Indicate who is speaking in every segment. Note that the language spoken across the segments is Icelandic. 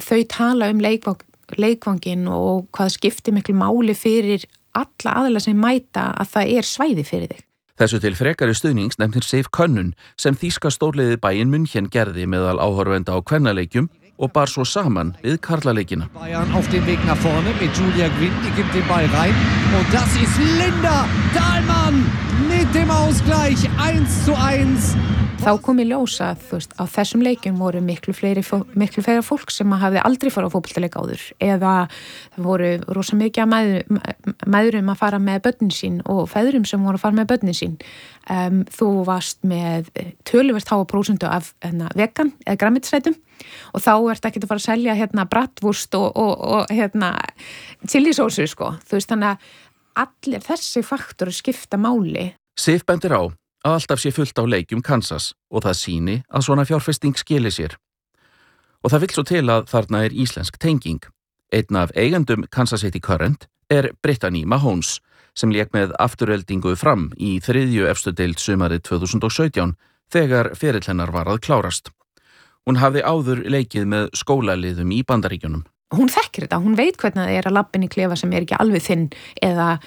Speaker 1: þau tala leikvangin og hvað skiptir miklu máli fyrir alla aðila sem mæta að það svæði fyrir þig.
Speaker 2: Þessu til frekari stuðnings nefnir Sif könnun sem þýska stórliðið Bayern München gerði meðal áhorfenda á kvennaleikjum og bar svo saman við karlaleikina.
Speaker 3: Bayern auf den Weg nach vorne mit Julia Gwynn, die gibt den Ball rein und das ist Linda Dahlmann mit dem Ausgleich 1:1.
Speaker 1: Þá kom í ljós að á þessum leikjum voru miklu fleira fólk sem hafði aldrei farið á fótboltaleik áður eða voru rosa mikið mæðrum að fara með börnin sín og feðrum sem voru að fara með börnin sín. Þú varst með töluvert háa prósentu af vegan eða grænmetisætum og þá ekki að fara að selja bratwurst og chilisósu sko. Þannig að allir þessi faktorar skipta máli.
Speaker 2: Sif bendir á að alltaf sé fullt á leikjum Kansas og það sýni að svona fjárfesting skili sér. Og það vill svo til að þarna íslensk tenging. Einn af eigendum Kansas City Current Brittany Mahomes sem lék með afturöldingu Fram í 3. efstu deild sumarið 2017 þegar ferill hennar var að klárast. Hún hafði áður leikið með skólaliðum í Bandaríkjunum.
Speaker 1: Hún þekkir þetta, hún veit hvernig það að labba inn í klefa sem ekki alveg þinn eða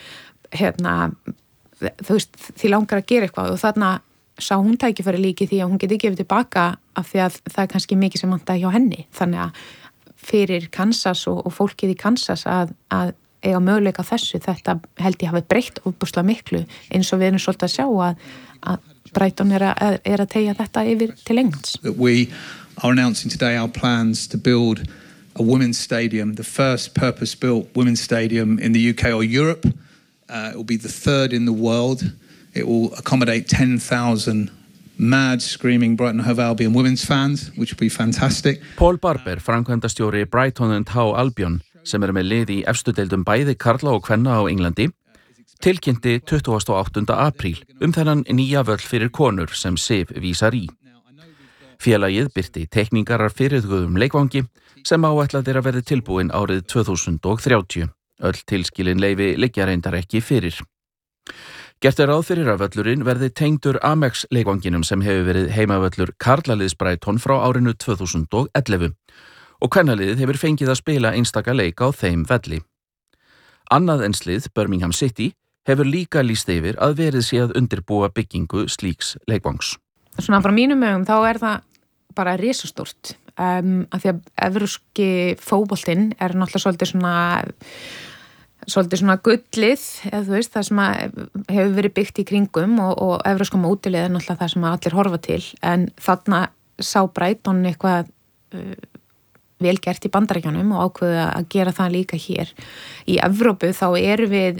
Speaker 1: því langar að gera eitthvað og þarna sá hún tækifæri líki því að hún geti gefið tilbaka af því að það kannski mikið sem vantaði hjá henni. Þannig að fyrir Kansas og fólkið í Kansas að eiga möguleika þessu, þetta held ég hafi breytt ofboðslega miklu eins og við svolítið að sjá að Brighton að teygja þetta yfir til Englands.
Speaker 4: We are announcing today our plans to build a women's stadium, the first purpose-built women's stadium in the UK or Europe. It will be the third in the world. It will accommodate 10,000 mad, screaming Brighton & Hove Albion women's fans, which will be fantastic.
Speaker 2: Paul Barber, framkvæmdastjóri Brighton & Hove Albion, sem með lið í efstu deildum bæði karla og kvenna á Englandi, tilkynnti 28. apríl þennan nýja völl fyrir konur sem Sif vísar í. Félagið birti teikningar af fyrirhuguðum leikvangi sem áætlað að verði tilbúin árið 2030. Öll tilskilin leyfi liggja reyndar ekki fyrir. Gert ráð fyrir að völlurinn verði tengdur Amex leikvanginum sem hefur verið heimavöllur karlaliðs Brighton frá árinu 2011 og kvennaliðið hefur fengið að spila einstaka leik á þeim velli. Annað enslið, Birmingham City, hefur líka lýst yfir að verið sé að undirbúa byggingu slíks leikvangs.
Speaker 1: Svona frá mínum augum þá það bara risastórt. Af því að evrópski fótboltinn náttúrulega svolítið svona gullið, eða það sem hefur verið byggt í kringum og evrópska mótilið náttúrulega það sem allir horfa til, en þarna sá Brighton eitthvað vel gert í Bandaríkjunum og ákveðu að gera það líka hér. Í Evrópu þá við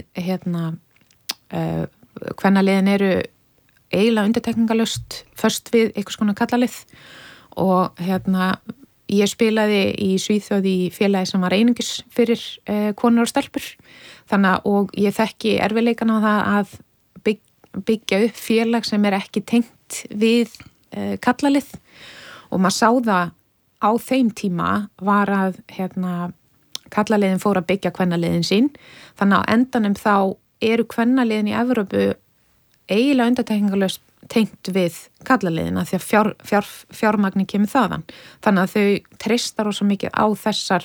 Speaker 1: kvennaliðin eiginlega undirtekningalöst först við einhvers konar kallalið og ég spilaði í Svíþjóð í félagi sem var einungis fyrir konur og stelpur og ég þekki erfiðleikana á það að byggja upp félag sem ekki tengt við kallalið og maður sá það á þeim tíma var að kallaliðin fór að byggja kvennaliðin sín þannig á endanum þá kvennaliðin í Evrópu eiginlega undirtekningalöst tengt við kallaliðina því að fjármagni kemur þaðan. Þannig að þau treystar svo mikið á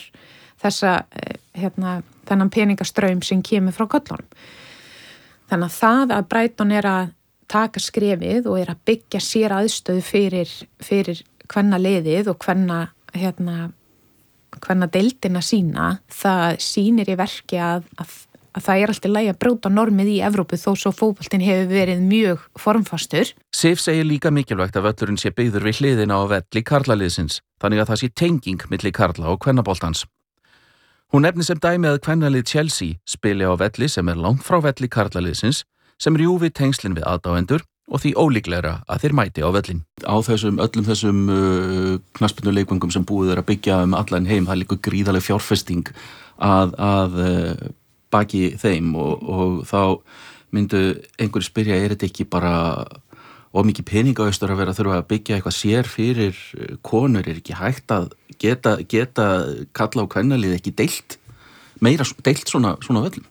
Speaker 1: þennan peningastraum sem kemur frá köllunum. Þannig að það að Brighton að taka skrefið og að byggja sér aðstöðu fyrir kvennaliðið og kvennadeildina sína, það sýnir í verki að það alltaf í lagi að brjóta normið í Evrópu þó svo fótboltinn hefur verið mjög formfastur.
Speaker 2: Sif segir líka mikilvægt að völlurinn sé byggður við hliðina á velli karlaliðsins, þannig að það sé tenging milli karla og kvennaboltans. Hún nefnir sem dæmi að kvennalið Chelsea spili á velli sem langt frá velli karlaliðsins, sem rjúfi tengslin við aðdáendur og því ólíklegra að þeir mæti á vellin. Á öllum þessum knattspyrnuleikvöngum sem búið að byggja allan heim, það líka gríðarleg fjárfesting að baki þeim og þá myndu einhverju spyrja, þetta ekki bara of mikið peningaustur að vera að þurfa að byggja eitthvað sér fyrir konur, ekki hægt að geta kalla á kvennalið ekki deilt svona völlum?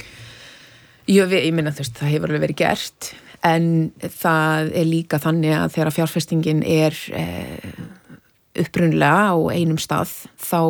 Speaker 1: Ég minna það hefur alveg verið gert en það líka þannig að þegar fjárfestingin upprunalega á einum stað þá